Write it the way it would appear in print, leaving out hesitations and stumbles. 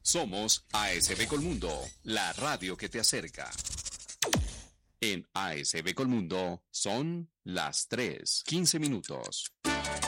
Somos ASB Colmundo, la radio que te acerca. En ASB Colmundo son las 3:15.